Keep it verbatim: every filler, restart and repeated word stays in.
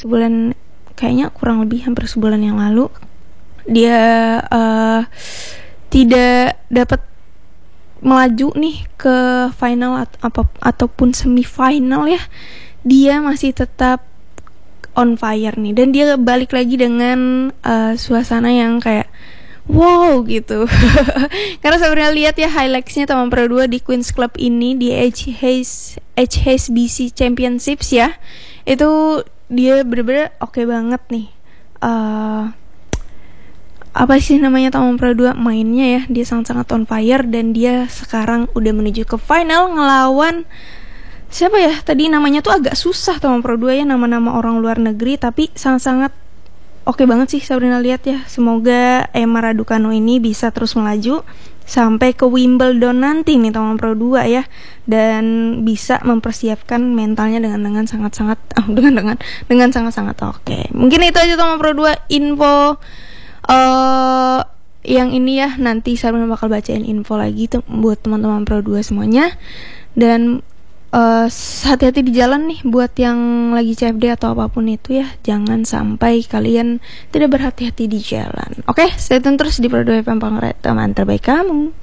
sebulan, kayaknya kurang lebih hampir sebulan yang lalu, dia uh, tidak dapat melaju nih ke final at- apa ataupun semifinal ya. Dia masih tetap on fire nih, dan dia balik lagi dengan uh, suasana yang kayak wow gitu. Karena saya pernah lihat ya highlightsnya Tamam Pro dua di Queens Club ini di H H B C Championships ya. Itu dia bener-bener oke okay banget nih. Uh, apa sih namanya Tamam Pro dua mainnya ya, dia sangat-sangat on fire, dan dia sekarang udah menuju ke final ngelawan siapa ya tadi, namanya tuh agak susah Tamam Pro dua ya, nama-nama orang luar negeri, tapi sangat-sangat oke okay banget sih Sabrina lihat ya. Semoga Emma Raducanu ini bisa terus melaju sampai ke Wimbledon nanti nih Tamam Pro dua ya, dan bisa mempersiapkan mentalnya dengan dengan sangat-sangat oh, dengan dengan dengan sangat-sangat oke. Okay. Mungkin itu aja Tamam Pro dua info Uh, yang ini ya. Nanti saya bakal bacain info lagi tuh buat teman-teman Pro dua semuanya. Dan uh, hati-hati di jalan nih buat yang lagi C F D atau apapun itu ya. Jangan sampai kalian tidak berhati-hati di jalan. Oke, okay, stay tune terus di Pro dua F M, teman terbaik kamu.